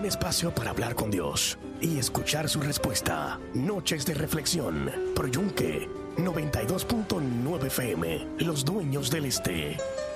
espacio para hablar con Dios y escuchar su respuesta. Noches de reflexión. Pro Yunque 92.9 FM. Los dueños del este.